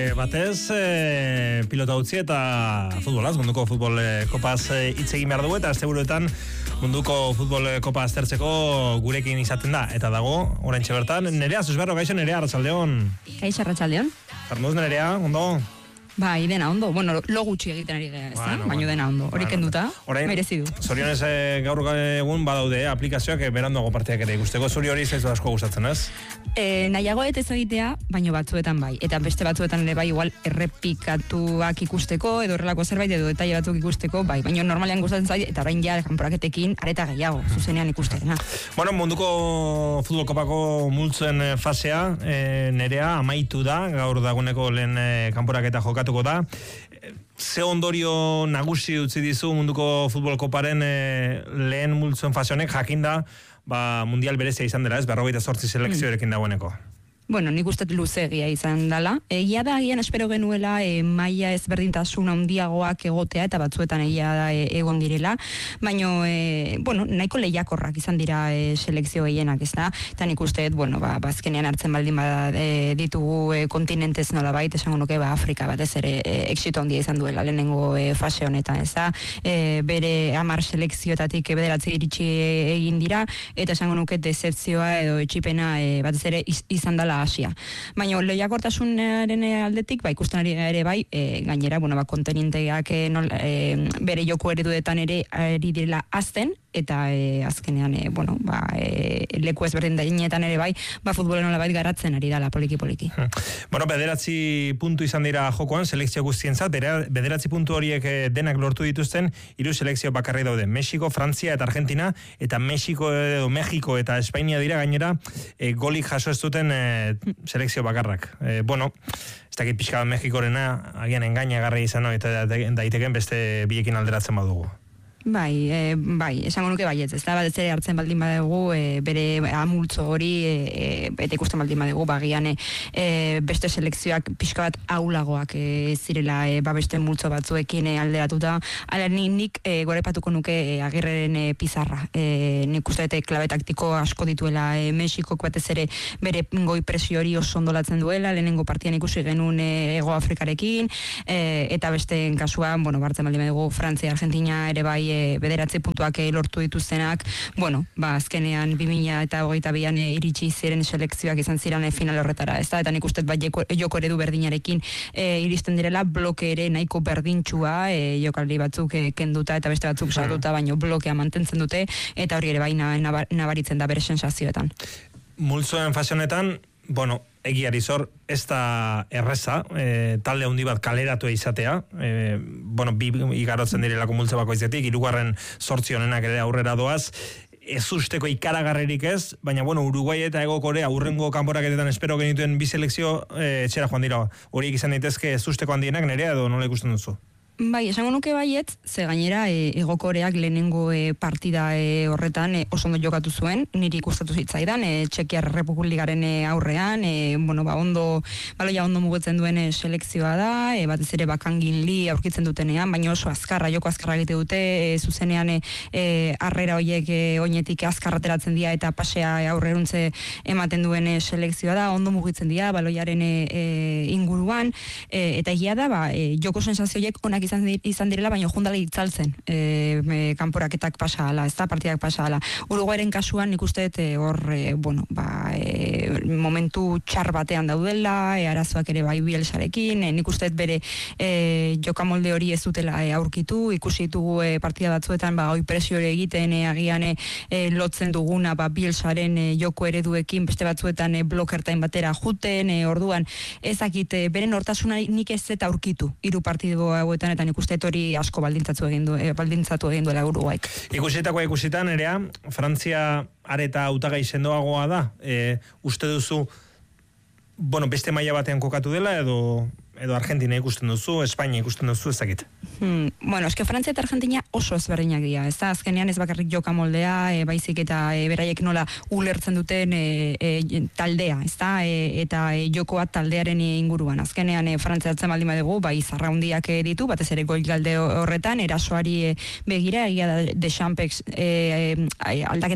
Batez, pilota utzi eta futbolaz, munduko futbol kopaz hitz egin behar dugu eta asteburuetan munduko futbol kopa aztertzeko gurekin izaten da. Eta dago, oraintxe bertan, Nerea, zuzberro, gaixo Nerea, arratsaldeon. Gaixo, arratsaldeon. Zarmuz Nerea, ondo? Bai, dena ondo. Bueno, lo gutxi egiten ari gara, ez baina dena ondo. Hori kenduta, merezi du. Zorionez gaur egun badaude aplikazioak beranduago partiak ere ikusteko. Zuri hori zaizu asko gustatzen, ez? Nahiago ez egitea, baina batzuetan bai. Eta beste batzuetan ere bai, igual errepikatuak ikusteko, edo horrelako zerbait, edo detaile batzuk ikusteko, bai. Baina normalean gustatzen zait, eta orain ja kanporaketekin areta gehiago, zuzenean ikustena. Bueno, munduko futbol kopako multzoen fasea, Nerea, amaitu da, gaur daguneko lehen kanporaketa jokatuko da. Ze ondorio nagusi utzi dizu munduko futbol koparen lehen multzoen fase honek, jakinda mundial berezia izan dela, ez? 48 selekzioerekin dagoeneko. Bueno, nik uste luzegia izan dela. Egia da, agian espero genuela maila ezberdintasun handiagoak egotea eta batzuetan egia da egon direla, baina, bueno, nahiko lehiakorrak izan dira selekzio gehienak, ez da? Eta nik uste, bueno, bazkenean hartzen baldin ditugu kontinentez nola baita, esango nuke, Afrika batez ere exito handia izan duela lehenengo fase honetan, ez da? Bere 10 selekzioetatik 9 iritsi egin dira, eta esango nuke decepzioa edo etxipena batez ere izan dela Asia. Baina lehiakortasunaren aldetik, ikusten ari ere bai, gainera, kontinenteak bere joko ereduetan ere ari direla azten, eta azkenean, leku ezberdinetan ere bai, futbolen nola bait garatzen ari dela poliki-poliki. Bueno, 9 puntu izan dira jokoan, selekzio guztientzat, 9 puntu horiek denak lortu dituzten, 3 selekzio bakarri daude, Mexiko, Frantzia eta Argentina, eta Mexiko eta Espainia dira gainera, golik jaso ez duten selekzio bakarrak. Bueno, ez dakit pixka bat Mexikorena, agian engainagarri izan eta daiteken beste biekin alderatzen badugu. Bai, esango nuke baietz, ez da, bat ez ere hartzen baldin badugu, bere amultzo hori, eta ikusten baldin badugu, bagian beste selekzioak pixka bat aulagoak zirela, beste multzo batzuekin alderatuta, ala nik gorepatuko nuke Agirreren pizarra, nik uste dute klabe taktiko asko dituela Mexikok batez ere bere goi presio hori oso ondolatzen duela, lehenengo partian ikusi genuen Hego Afrikarekin, eta beste kasuan, hartzen baldin badugu Frantzia, Argentina ere bai 9 puntuak lortu dituztenak, azkenean 2022an iritsi ziren selekzioak izan ziren final horretara, ez da, eta nik uste joko eredu berdinarekin iristen direla, bloke ere nahiko berdintxua, jokaldi batzuk kenduta eta beste batzuk salduta, baino blokea mantentzen dute, eta hori ere bai nabaritzen da bere sensazioetan. Multzoen fase honetan, egiari zor, ez da erreza, talde handi bat kaleratu izatea, bi igarotzen direlako multzo bakoitzetik, 3. 8 honenak ere aurrera doaz, ez usteko ikaragarrerik ez, baina Uruguai eta Hego Korea aurrengo kanporaketetan espero genituen bi selekzio etxera joan dira. Horiek izan daitezke ez usteko handienak, Nerea, edo nola ikusten duzu? Bai, esango nuke baiet, ze gainera Hego Koreak lehenengo partida horretan oso ondo jokatu zuen, niri ikustatu zitzaidan, Txekiar Republikaren aurrean, ondo, baloia ondo mugitzen duen selekzioa da, batez ere Bakangin Li aurkitzen dutenean, baina oso azkarra, joko azkarra egite dute, zuzenean harrera horiek oinetik azkarrateratzen dira eta pasea aurreruntze ematen duen selekzioa da, ondo mugitzen dira, baloiaren inguruan, eta egia da, joko sensazioiek onak izan direla, baina jundala itzaltzen kanporaketak pasa ala, ez da, partidak pasa ala. Uruguairen kasuan nik uste hor, momentu txar batean daudela, arazoak ere bai Bielsarekin, nik uste bere jokamolde hori ez dutela aurkitu, ikusi ditugu partida batzuetan hoi presio egiten agian lotzen duguna Bielsaren joko ereduekin, beste batzuetan blokertain batera juten, orduan ezakit beren hortasuna nik ez eta aurkitu, 3 partidu hauetan eta nik uste hori asko baldintzatu egin duela Uruguaik. Ikusitan, Nerea, Frantzia areta hautagai sendoagoa da, uste duzu, beste maila batean kokatu dela, edo Argentina ikusten duzu, Espainia ikusten duzu, ez dakit? Eske Frantzia eta Argentina oso ezberdinak dira, ez da, azkenean ez bakarrik joka moldea, baizik eta beraiek nola ulertzen duten taldea, ez da, eta jokoa taldearen inguruan. Azkenean Frantzia atzen baldin badugu, izarra hundiak ditu, batez ere gol galde horretan, erasoari begira, egia da Dechampek aldaketa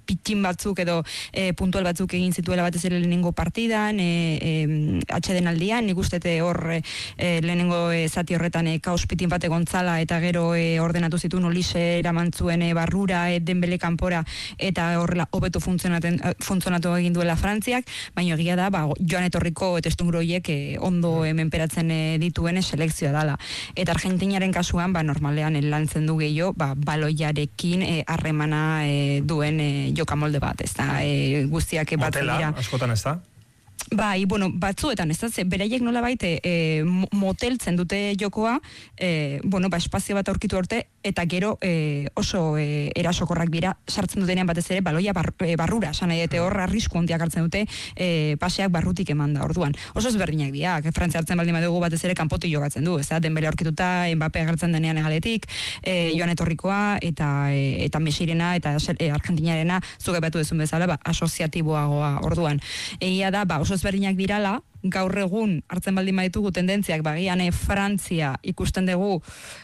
pitxin batzuk edo puntual batzuk egin zituela batez ere lehenengo partidan, atxeden aldian, nik uste hor lehenengo zati horretan kaos pitin bate gontzala eta gero ordenatu zituen Olise eramantzuen barrura, Dembele kanpora eta horrela hobeto funtzionatu egin duela Frantziak, baina egia da, joan etorriko testuinguruiek ondo menperatzen dituen selekzioa dala. Eta Argentinaren kasuan, normalean lantzen du gehiago, baloiarekin harremana duen jokamolde bat, ez da, guztiak bat dira. Motela, askotan ez da? Bai, batzuetan, ez da, beraiek nola baite moteltzen dute jokoa, espazio bat aurkitu orte, eta gero oso erasokorrak dira, sartzen dutenean batez ere, baloia barrura, esan nahi, eta hor arrisku handiak hartzen dute, paseak barrutik eman da, orduan. Oso ezberdinak dira, Frantzia hartzen baldin badugu batez ere kanpotik jogatzen du, ez da, Dembele aurkituta, Mbappe agertzen denean egaletik, joan etorrikoa, eta Mesirena, eta Argentinarena, zuke batu dezun bezala, asoziatiboagoa, orduan. Egia da, oso ezberdinak dirala, gaur egun hartzen baldin baditugu tendentziak, bagian Frantzia ikusten dugu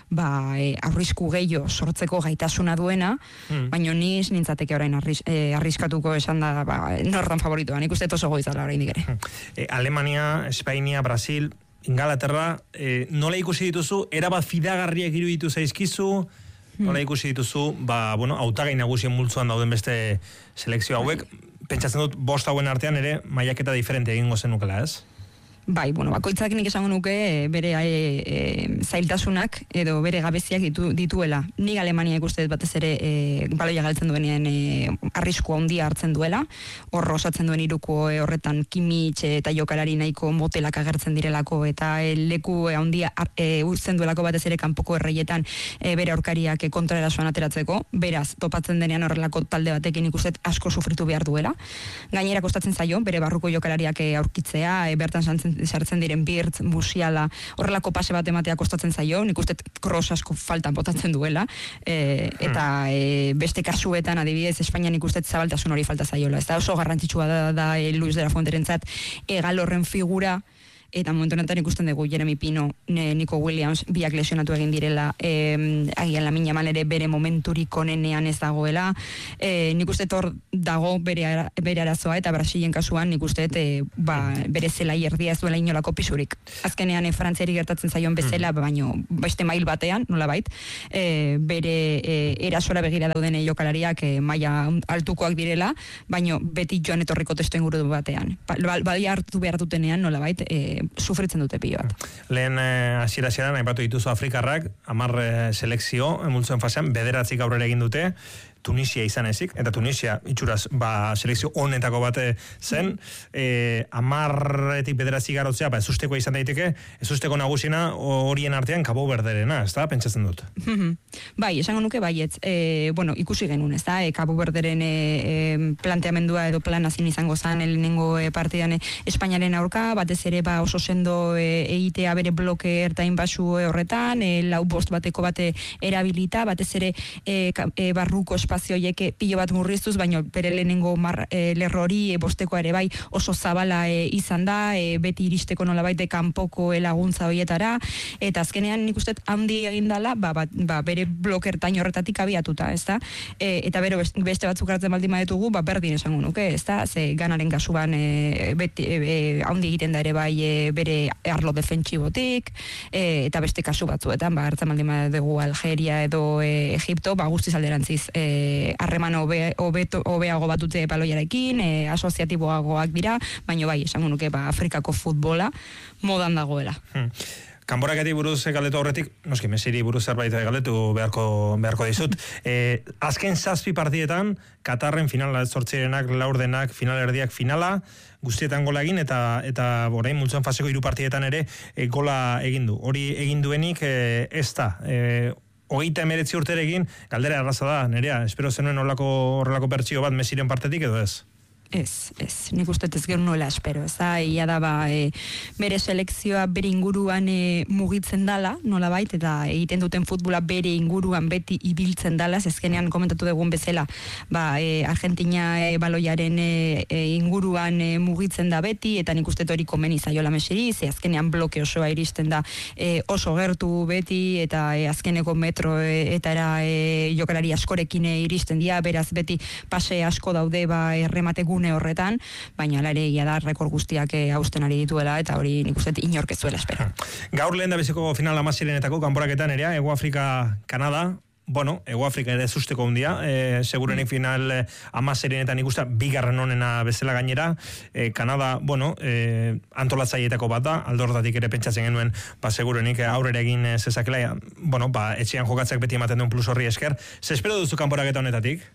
arrisku gehiago sortzeko gaitasuna duena, baina niz nintzateke orain arriskatuko esan da nordan favoritoa, nik uste oso goizala orain digere. Alemania, Espainia, Brasil, Ingalaterra, nola ikusi dituzu, erabat fidagarriak iruditu zaizkizu, nola ikusi dituzu, hautagai nagusien multzuan dauden beste selekzio hauek, pentsatzen dut, 5 hauen artean ere mailaketa diferente egingo zenukela, ez? Bai, bakoitzak nik esango nuke bere zailtasunak edo bere gabeziak dituela. Nik Alemania ikuste batez ere baloia galtzen duenean arrisku handia hartzen duela. Hor osatzen duen hiruko horretan Kimmich eta jokalari nahiko motelak agertzen direlako eta leku handia uzten duelako batez ere kanpoko erreietan bere aurkariak kontraerasoan ateratzeko. Beraz, topatzen denean horrelako talde batekin ikusten asko sufritu behar duela. Gainera kostatzen zaio bere barruko jokalariak aurkitzea, bertan sartzen diren Birtz, Musiala, horrelako pase bat ematea kostatzen zaio, nik uste Kroos asko faltan botatzen duela, eta beste kasuetan adibidez Espainian nik uste zabaltasun hori falta zaiola. Ez da oso garrantzitsua da Luis de la Fuenterentzat egal horren figura, eta momentu honetan ikusten dugu Jeremy Pino, Nico Williams, biak lesionatu egin direla, agian Lamine Yamal ere bere momenturik onenean ez dagoela, nik uste hor dago bere arazoa, eta Brasilen kasuan nik uste bere zelai erdia ez duela inolako pisurik. Azkenean Frantziari gertatzen zaion bezala, baino beste mail batean, nolabait, bere erasora begira dauden jokalariak maila altukoak direla, baino beti joan etorriko testu inguru batean. Badia hartu behar dutenean, nolabait, sufritzen dute pilo bat. Lehen hasiera-hasieran aipatu dituzu Afrikarrak, 10 selekzio multzoen fasean, 9 aurrera egin dute, Tunisia izan ezik, eta Tunisia itxuraz selekzio honetako bate zen, 10-etik 9 garotzea, ezusteko izan daiteke, ezusteko nagusiena horien artean Cabo Verderena, ez da, pentsatzen dut? Bai, esango nuke baietz, ikusi genuen, ez da, Cabo Verderen planteamendua edo plan azin izango zen lehenengo partidan Espainiaren aurka, batez ere oso sendo egitea bere bloke ertain basu horretan, 4-5 bateko bate erabilita, batez ere barruko espazioiek pilo bat murriztuz, baina bere lehenengo lerrori bosteko ere bai oso zabala izan da, beti iristeko nolabait kanpoko laguntza horietara, eta azkenean nik uste handi egin dala, bere blokertain horretatik abiatuta, ez da? Eta beste batzuk hartzen baldin badetugu, berdin esango nuke, ez da? Ze Ganaren kasuan handi egiten da ere bai bere arlo defentsibotik, eta beste kasu batzuetan, hartzen baldin badugu Algeria edo Egipto, guztiz alderantziz harreman hobeago bat dute baloiarekin, asoziatiboagoak dira, baina bai, esango nuke Afrikako futbola modan dagoela. Kanboraketi buruz galdetu horretik, noski, Mesiri buruz zerbait galdetu beharko dizut. Azken 7 partietan, Katarren finala 8-enak, laurdenak, final erdiak finala, guztietan gola egin, eta orain multzoen faseko 3 partietan ere gola egin du. Hori egin duenik ez da. 39 urterekin, galdera erraza da, Nerea, espero zenuen horrelako bertsio bat Mesiren partetik edo ez? nik uste ez gero nola espero, ez da, ia da bere selekzioa bere inguruan mugitzen dala, nola bait, eta egiten duten futbola bere inguruan beti ibiltzen dala, ezkenean komentatu dugun bezala, Argentina baloiaren inguruan mugitzen da beti, eta nik uste hori komeni zaiola meseri, ze azkenean bloke osoa iristen da oso gertu beti, eta azkeneko metro eta jokalari askorekin iristen dira, beraz beti pase asko daude erremate gune horretan, baina ere ia da rekord guztiak hausten ari dituela, eta hori nik uste inork ez zuela espero. Gaur lehen da beziko final amazirenetako kanporaketan ere, Hego Afrika, Kanada, bueno, Hego Afrika ere zusteko hundia, segurenik final amazirenetan ikusta, bigarren honena bezala gainera, Kanada, bueno, antolatzaietako bat da, aldo hortatik ere pentsatzen genuen, segurenik aurrera egin zezakela, bueno, etxean jokatzak beti ematen duen plus horri esker. Ze espero duzu kanporaketa honetatik?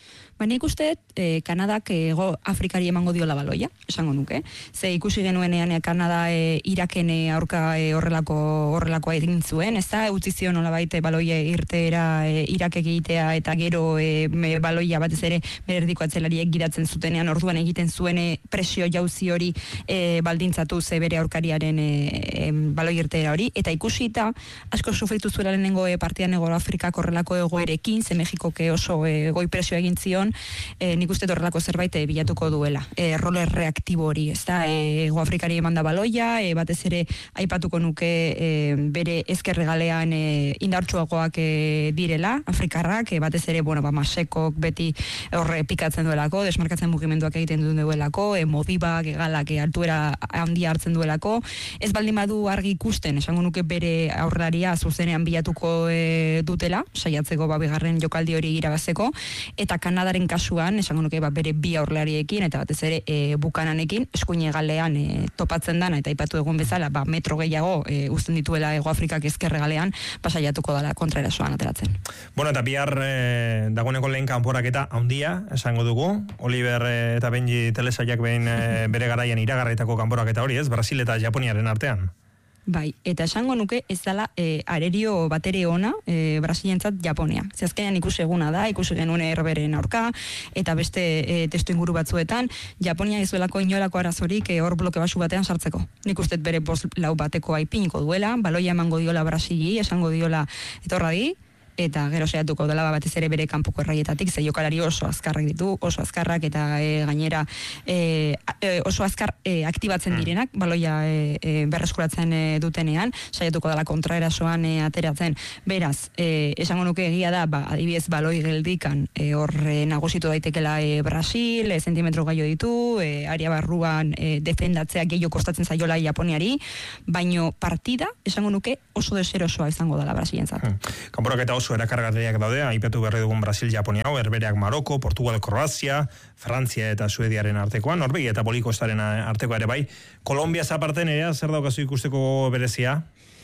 Nik uste, Kanadak Hego Afrikari emango diola baloia, esango nuke. Ze ikusi genuenean Kanada Iraken aurka horrelakoa egin zuen, ez da, utzi zion nolabait baloia irteera Irak egitea, eta gero baloia batez ere bererdiko atzelariek gidatzen zutenean, orduan egiten zuen presio jauzi hori baldintzatu ze bere aurkariaren baloi irteera hori, eta ikusita asko sufritu zuela lehenengo partidan Hego Afrikak horrelako egoerekin, ze Mexikoke oso goi presio egin zion, nik uste horrelako zerbait bilatuko duela. Roller reaktibo hori, ez da, Hego Afrikari emanda baloia, batez ere aipatuko nuke bere ezkerregalean indartsuagoak direla, afrikarrak, batez ere, Masekok beti horre pikatzen duelako, desmarkatzen mugimenduak egiten duelako, Modibak, Galak altuera handia hartzen duelako, ez baldin badu argi ikusten, esango nuke bere aurrelaria zuzenean bilatuko dutela, saiatzeko bigarren jokaldi hori irabazteko, eta Kanadaren kasuan, esango nuke bere bi aurrelariekin, eta batez ere Bukananekin, eskuine galean topatzen dana, eta aipatu egun bezala, metro gehiago uzten dituela Hego Afrikak ezkerre galean, saiatuko dela kontraerasoan ateratzen. Bueno, eta bihar dagoeneko lehen kanporaketa handia, esango dugu, Oliver eta Benji Telesaiak behin bere garaian iragarritako kanporaketa hori, ez? Brasil eta Japoniaren artean. Bai, eta esango nuke ez dela arerio batere ona Brasilientzat Japonia. Azkenean ikusi eguna da, ikusi genuen Herberen aurka, eta beste testu inguru batzuetan, Japonia ez duelako inolako arazorik hor bloke basu batean sartzeko. Nik uste bere 5-4 batekoa ipiniko duela, baloia emango diola Brasili, esango diola etorradi, eta gero saiatuko dela batez ere bere kanpoko erraietatik, ze jokalari oso azkarrak ditu, oso azkarrak, eta gainera oso azkar aktibatzen direnak, baloia berreskuratzen dutenean, saiatuko dela kontraerasoan ateratzen. Beraz, esango nuke egia da, adibidez baloi geldikan hor nagusitu daitekela Brasil, zentimetro gaio ditu, aria barruan defendatzea gehiago kostatzen zaiola Japoniari, baino partida, esango nuke oso deserosoa izango dela Brasilientzat. Kanporaketa oso erakargarriak daude, aipatu berri dugun Brasil, Japonia, Herbereak Maroko, Portugal, Kroazia, Frantzia eta Suediaren artekoa, Norvegia eta Bolikostaren artekoa ere bai. Kolombia zaparten ere, zer daukazu ikusteko berezia?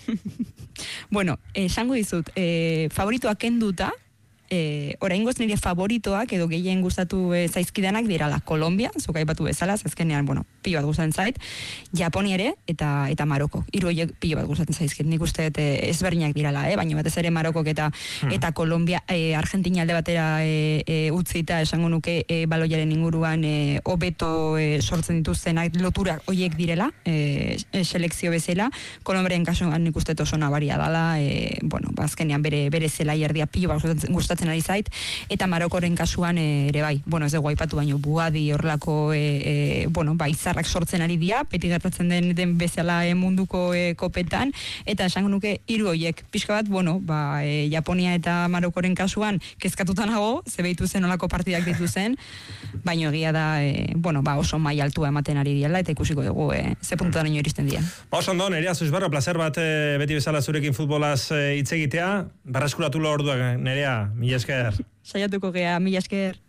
Bueno, esango dizut, favoritoak kenduta, oraingoz nire favoritoak edo gehien gustatu zaizkidanak dirala Kolombia, zuk aipatu bezala, azkenean, pilo bat gustatzen zait, Japonia ere eta Maroko. Hiru horiek pilo bat gustatzen zaizkit. Nik uste ezberdinak dirala, baina batez ere Marokok eta Kolombia, Argentina alde batera utzita, esango nuke baloiaren inguruan hobeto sortzen dituztenak lotura horiek direla, selekzio bezala. Kolombiaren kasuan nik uste oso nabaria dala, azkenean bere zelai erdia pilo bat gustatzen ari zait, eta Marokoren kasuan ere bai, ez dugu aipatu baino Buadi horrelako izarrak sortzen ari dira, beti gertatzen den bezala munduko kopetan, eta esango nuke hiru horiek, pixka bat, Japonia eta Marokoren kasuan kezkatuta nago, ze behitu zen olako partidak dituzen, baino egia da, oso mai altua ematen ari diela, eta ikusiko dugu, ze puntutan ino iristen dira. Oso ondo, Nerea Zuzberro, placer bat beti bezala zurekin futbolaz hitz egitea, berreskuratu lo orduak, Nerea, mila esker. Saiatuko gea, mila esker.